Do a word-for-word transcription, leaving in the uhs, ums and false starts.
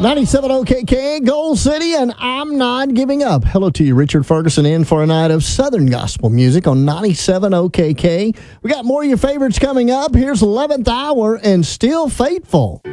ninety-seven O K K, Gold City, and I'm not giving up. Hello to you, Richard Ferguson, in for a night of Southern gospel music on ninety-seven O K K. We got more of your favorites coming up. Here's eleventh Hour and Still Faithful.